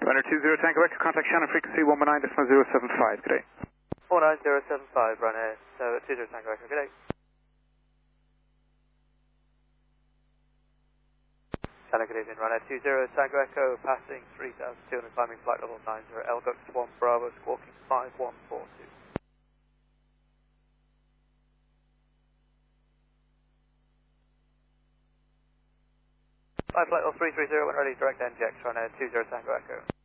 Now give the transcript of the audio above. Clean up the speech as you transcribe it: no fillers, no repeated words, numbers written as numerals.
Runner 20 Tango Echo, contact Shannon frequency 119.075, good day. 19075, runner 20 Tango Echo, good day. Shannon, good evening, runner 20 Tango Echo, passing 3200, climbing flight level 90, Elgux 1 Bravo, squawking 5142. Flight level 330, when ready, direct NGX, runner 20 Tango Echo.